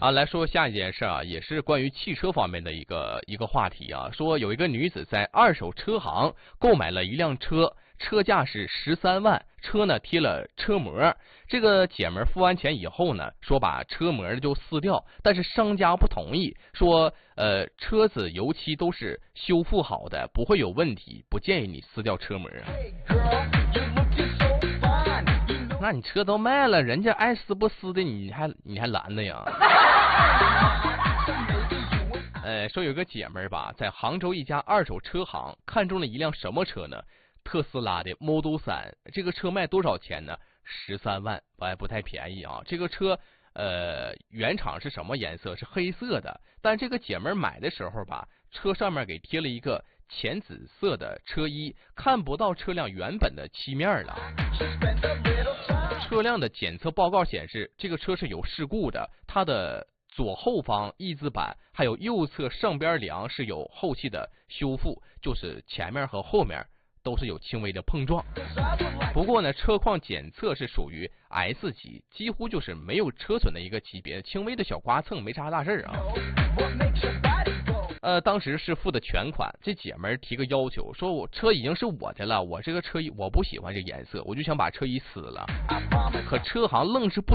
啊，来说下一件事啊，也是关于汽车方面的一个话题啊。说有一个女子在二手车行购买了一辆车，车价是13万，车呢贴了车膜。这个姐们付完钱以后呢，说把车膜就撕掉，但是商家不同意，说车子油漆都是修复好的，不会有问题，不建议你撕掉车膜。那你车都卖了，人家爱撕不撕的，你还拦的呀？说有个姐们儿吧，在杭州一家二手车行看中了一辆什么车呢？特斯拉的 Model 3，这个车卖多少钱呢？13万，不太便宜啊。这个车原厂是什么颜色？是黑色的，但这个姐们儿买的时候吧，车上面给贴了一个浅紫色的车衣，看不到车辆原本的漆面了。车辆的检测报告显示，这个车是有事故的，它的左后方翼子板还有右侧上边梁是有后期的修复，就是前面和后面都是有轻微的碰撞。不过呢，车况检测是属于 S 级，几乎就是没有车损的一个级别，轻微的小刮蹭，没啥大事啊。当时是付的全款，这姐们儿提个要求，说我车已经是我的了，我这个车衣我不喜欢这颜色，我就想把车衣撕了。可车行愣是不